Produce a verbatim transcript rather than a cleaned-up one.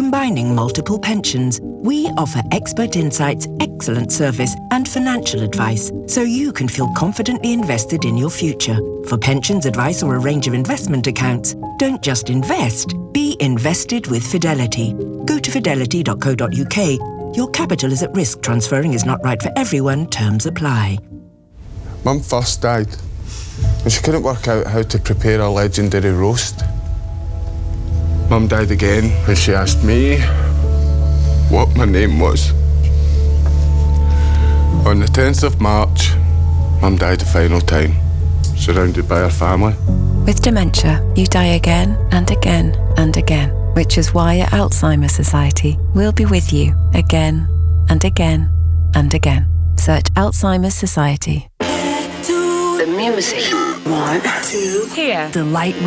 combining multiple pensions, we offer expert insights, excellent service and financial advice so you can feel confidently invested in your future. For pensions advice or a range of investment accounts, don't just invest, be invested with Fidelity. Go to fidelity dot co dot uk. Your capital is at risk. Transferring is not right for everyone. Terms apply. Mum first died and she couldn't work out how to prepare a legendary roast. Mum died again when she asked me what my name was. On the tenth of March, Mum died the final time, surrounded by her family. With dementia, you die again and again and again, which is why at Alzheimer's Society, we'll be with you again and again and again. Search Alzheimer's Society. The music. Want to hear the light.